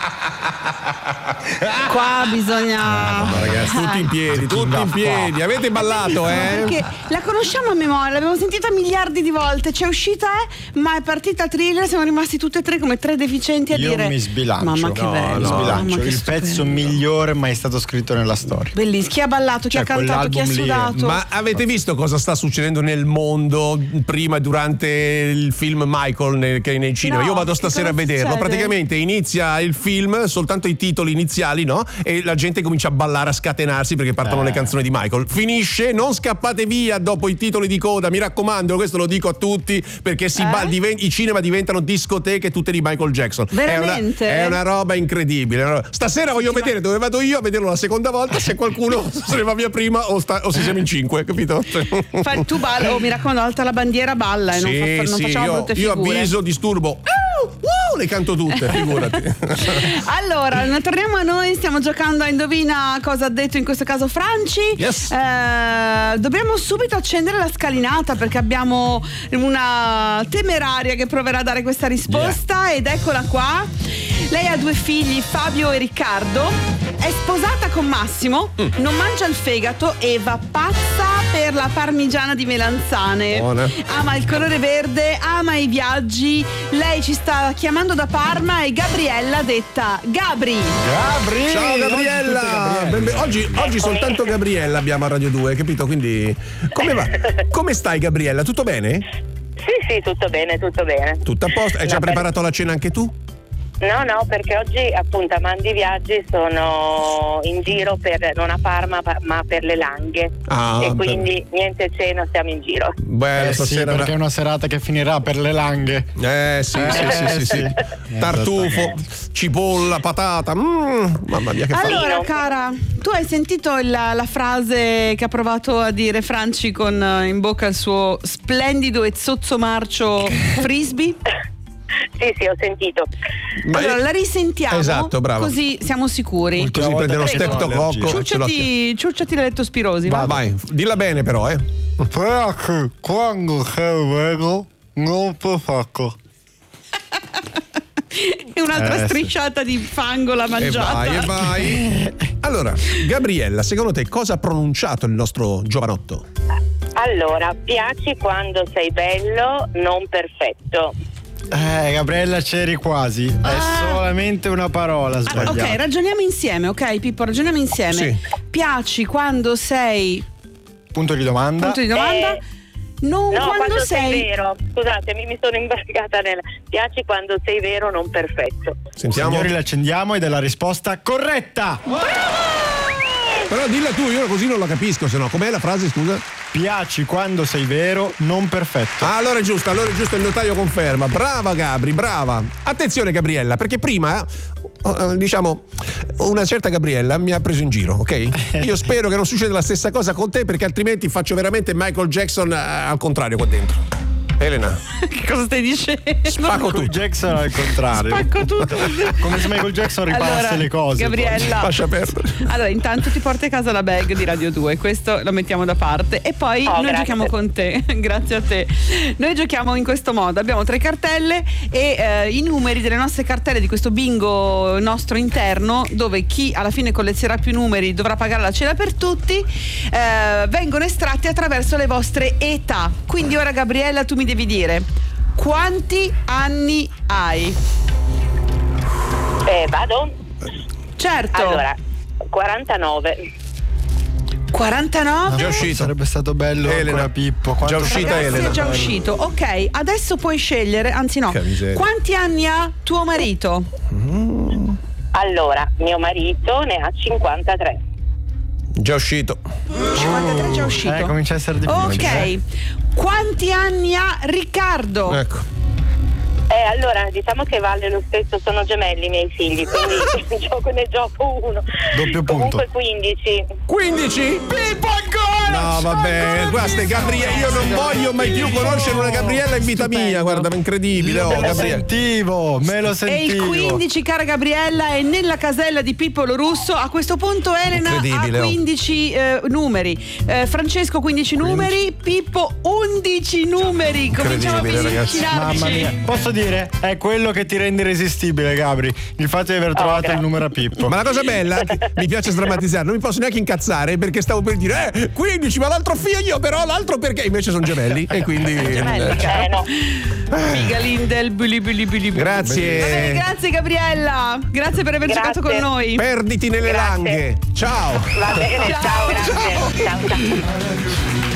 Qua bisogna. Ma ragazzi, tutti in piedi. Avete ballato, Perché la conosciamo a memoria, l'abbiamo sentita miliardi di volte. C'è uscita, ma è partita Thriller. Siamo rimasti tutte e tre come tre deficienti a dire. Io mi sbilancio. Mamma che bello. Il pezzo migliore mai stato scritto nella storia. Bellissimo. Chi ha ballato, chi ha cantato, chi ha sudato. Ma avete visto cosa sta succedendo nel mondo prima e durante il film Michael che è nei cinema? No, io vado stasera a vederlo. succede? Praticamente inizia il film, soltanto i titoli iniziali, no? E la gente comincia a ballare, a scatenarsi perché partono le canzoni di Michael. Finisce, non scappate via dopo i titoli di coda, mi raccomando, questo lo dico a tutti perché i cinema diventano discoteche tutte di Michael Jackson. Veramente? È una roba incredibile. Stasera voglio vedere dove vado io a vederlo la seconda volta, se qualcuno se ne va via prima o se siamo in 5, capito? Tu balla, mi raccomando, alza la bandiera, balla e non facciamo brutte figure. Io avviso, disturbo. Le canto tutte, figurati. Allora, torniamo a noi, stiamo giocando a indovina cosa ha detto in questo caso Franci. Yes. Dobbiamo subito accendere la scalinata perché abbiamo una temeraria che proverà a dare questa risposta ed eccola qua. Lei ha 2 figli, Fabio e Riccardo, è sposata con Massimo, non mangia il fegato e va pazza per la parmigiana di melanzane. Buona. Ama il colore verde, ama i viaggi. Lei ci sta chiamando da Parma e Gabriella detta Gabri. Ciao Gabriella. Oggi soltanto Gabriella abbiamo a Radio 2, capito? Quindi come va? Come stai Gabriella? Tutto bene? Sì, tutto bene. Tutto a posto? Hai già preparato la cena anche tu? No, perché oggi appunto amando i viaggi sono in giro non a Parma ma per le Langhe e quindi niente cena, siamo in giro. Beh, stasera perché è una serata che finirà per le Langhe. Sì. Tartufo, cipolla, patata. Mamma mia che Allora cara, tu hai sentito la frase che ha provato a dire Franci con in bocca il suo splendido e zozzo marcio frisbee? Sì, ho sentito. Allora la risentiamo. Esatto, bravo. Così siamo sicuri. Così prende lo streptococco. Ciucciati la lettospirosi. Vai, dilla bene però, Perché quando sei vero non perfetto. E un'altra strisciata di fango l'ha mangiata. E vai. Allora, Gabriella, secondo te cosa ha pronunciato il nostro giovanotto? Allora, piaci quando sei bello, non perfetto. Gabriella, c'eri quasi. È solamente una parola sbagliata. Ok, ragioniamo insieme, ok Pippo, ragioniamo insieme. Sì. Piaci quando sei. Punto di domanda. Non No, quando sei vero. Scusate, mi sono imbarcata nella. Piaci quando sei vero, non perfetto. Sentiamo. Signori, l'accendiamo ed è la risposta corretta. Però dilla tu, io così non la capisco, se no. Com'è la frase, scusa? Piaci quando sei vero, non perfetto. Allora è giusto, il notaio conferma. Brava Gabri, brava. Attenzione Gabriella, perché prima diciamo una certa Gabriella mi ha preso in giro, ok? Io spero che non succeda la stessa cosa con te, perché altrimenti faccio veramente Michael Jackson al contrario qua dentro. Elena, che cosa stai dicendo? Spacco tutto. Michael Jackson al contrario. Spacco tutto. Come se Michael Jackson riparasse le cose. Gabriella, lascia perdere. Allora intanto ti porti a casa la bag di Radio 2, questo lo mettiamo da parte e poi noi grazie. giochiamo con te. Grazie a te. Noi giochiamo in questo modo, abbiamo 3 cartelle e i numeri delle nostre cartelle di questo bingo nostro interno, dove chi alla fine collezionerà più numeri dovrà pagare la cena per tutti, vengono estratti attraverso le vostre età. Quindi ora Gabriella, tu mi devi dire quanti anni hai. Vado? Certo. Allora, 49. 49? Già uscito. Sarebbe stato bello Elena. ancora Pippo. Già uscita Ragazzi, Elena. è già uscito. Ok, adesso puoi scegliere, anzi no. Che miseria. Quanti anni ha tuo marito? Allora, mio marito ne ha 53. Già uscito. 53 già uscito. Comincia a essere difficile. Ok. Quanti anni ha Riccardo? Ecco. Allora, diciamo che vale lo stesso, sono gemelli i miei figli, quindi ne gioco uno. Doppio punto. Comunque 15. 15? Pippo ancora! No, vabbè, guarda, Gabriella, io non voglio mai più conoscere una Gabriella in vita mia, guarda, è incredibile. Me lo sentivo. E il 15, cara Gabriella, è nella casella di Pippo Lorusso. A questo punto Elena ha 15 numeri, Francesco 15 numeri, Pippo 11 numeri. Cominciamo a avvicinarci. Mamma mia. Posso dire, è quello che ti rende irresistibile, Gabri, il fatto di aver trovato il numero a Pippo. Ma la cosa bella, mi piace sdrammatizzare, non mi posso neanche incazzare perché stavo per dire 15, ma l'altro figlio, però l'altro perché invece sono gemelli e quindi no. Migalin del bili. Grazie. Va bene, grazie Gabriella, grazie per aver giocato con noi. Perditi nelle langhe. Ciao. Va bene, ciao, grazie. Ciao.